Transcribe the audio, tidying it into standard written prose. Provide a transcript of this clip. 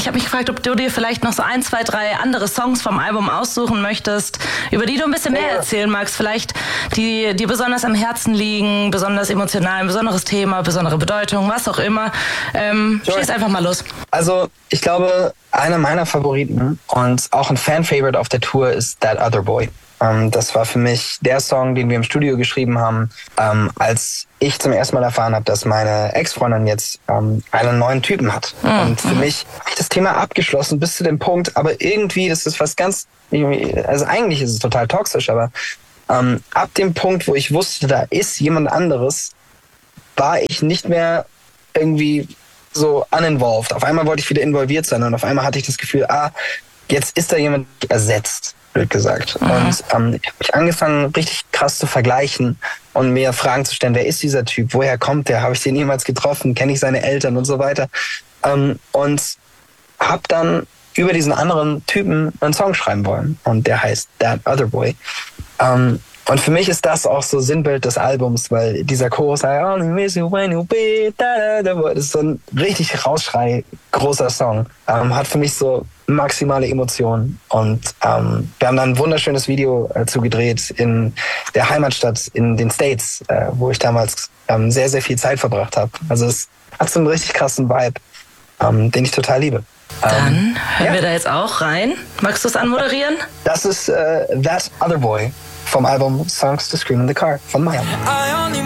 ich habe mich gefragt, ob du dir vielleicht noch so 1, 2, 3 andere Songs vom Album aussuchen möchtest, über die du ein bisschen mehr erzählen magst. Vielleicht die besonders am Herzen liegen, besonders emotional, ein besonderes Thema, besondere Bedeutung, was auch immer. Schieß einfach mal los. Also ich glaube, einer meiner Favoriten und auch ein Fan-Favorite auf der Tour ist That Other Boy. Das war für mich der Song, den wir im Studio geschrieben haben, als ich zum ersten Mal erfahren habe, dass meine Ex-Freundin jetzt einen neuen Typen hat. Und für mich habe ich das Thema abgeschlossen bis zu dem Punkt, aber irgendwie ist es was ganz, also eigentlich ist es total toxisch, aber ab dem Punkt, wo ich wusste, da ist jemand anderes, war ich nicht mehr irgendwie so uninvolved. Auf einmal wollte ich wieder involviert sein und auf einmal hatte ich das Gefühl, jetzt ist da jemand ersetzt, blöd gesagt. Und ich habe mich angefangen, richtig krass zu vergleichen und mir Fragen zu stellen, wer ist dieser Typ, woher kommt der, habe ich den jemals getroffen, kenne ich seine Eltern und so weiter. Und habe dann über diesen anderen Typen einen Song schreiben wollen und der heißt That Other Boy. Und für mich ist das auch so Sinnbild des Albums, weil dieser Chorus, I only miss you when you be, da, da, da, das ist so ein richtig Rausschrei, großer Song. Hat für mich so maximale Emotionen. Und wir haben dann ein wunderschönes Video zugedreht in der Heimatstadt in den States, wo ich damals sehr, sehr viel Zeit verbracht habe. Also es hat so einen richtig krassen Vibe, den ich total liebe. Dann hören wir da jetzt auch rein. Magst du es anmoderieren? Das ist That Other Boy vom Album Songs to Scream in the Car von Maya.